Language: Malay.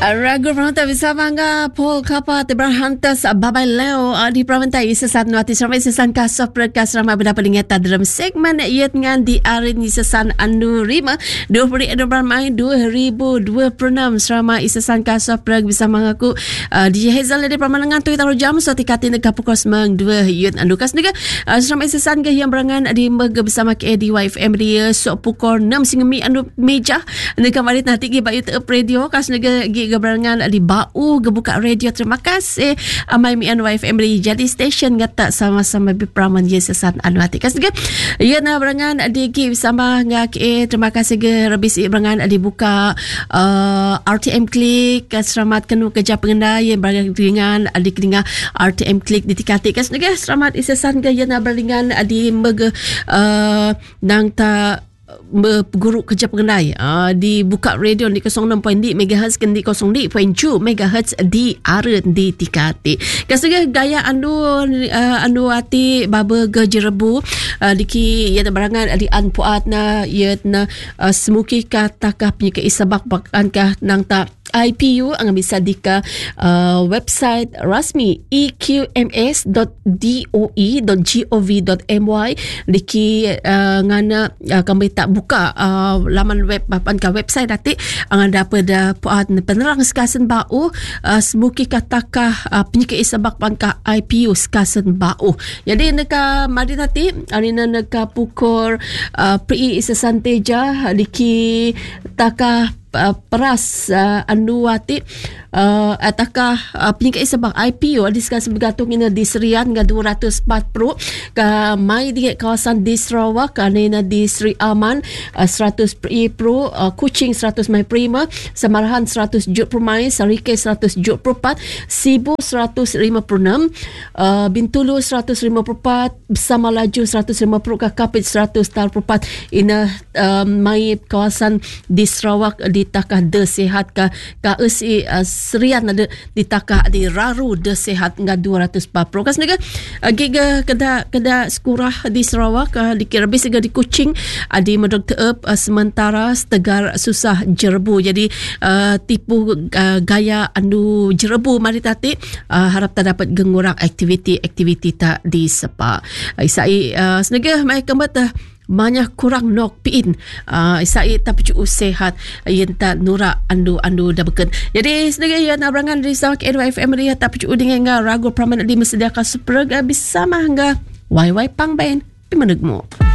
Ragu Pramanta bersama dengan Paul Kapa Tebran Hantas Babai Leo di Pramanta Isasan Nuati Seramai Isasan Kasaf Perkas Ramai berdapat ingatan dalam segmen iat dengan di Arin Isasan Anu Rima 20 Edubran Mai 2026 Seramai Isasan Kasaf Perkas bersama aku DJ Hazel di Pramalangan tu taruh jam suatu kati negah pukul 9 2 iat Anu Kas negah Seramai Isasan ke yang berangan di Mega bersama ke di YFM dia sok pukul 6 singa mi anu meja negah marit nanti ke bayu te radio kas negah geberangan di bau gebuka radio. Terima kasih amai mi anu YFM jadi station ngata sama-sama bipraman yesasan anu hati kas ge ya na berangan di gi sama ngak terima kasih ge rebis berangan dibuka RTM Click selamat kenu kerja pengendai yang berangan dengan di kelinga RTM Click ditikati kas ge selamat isesan ge ya na berangan di mege nang ta guru kerja pengendai dibuka radio di 06.2 MHz ke di 0.2 MHz di Aran di Tikati. Kasih gaya anu hati baba ge jerebu diki ya berangan di anpuat na ya na semuki katakah punya keisabak bakankah nang ta IPU ang bisa dika website rasmi eqms.doe.gov.my diki ngana kami tak buka laman web ka website dati ang ada pada puat penerang skasen bau semuki katakah penyakit isabak pangka IPU skasen bau. Jadi neka mari tati anina neka pukul pri isasan teja diki takah peras anu hati atakah penyakit sebab IPO diskus bergantung ini di Serian ke 240 ke mai di kawasan di Sarawak kanina di Sri Aman 100 pro Kuching 100 mai prima Samarahan 100 jut per mai Sarike 100 jut per 4 Sibu 156 Bintulu 154 bersama laju 150 ke Kapit 100 tar per 4 ina mai kawasan di Sarawak di takah de sehat ka usi Serian ada di takah di Raru de sehat nga 240 kas nega giga kada sekurah di Sarawak di Kirabis di Kuching di medok teep sementara Tegar susah jerebu jadi tipu gaya anu jerebu mari tati harap tak dapat gengurang aktiviti tak di sepa isai senega mai kemat banyak kurang nok piin isai tapi cukup sehat yenta nura andu dah beken jadi sedaya ya naberangan dari Sarawak YFM dia tapi cukup dengan ragu praman di mesediakan super bisa mah nga YY pang bain pimanegmo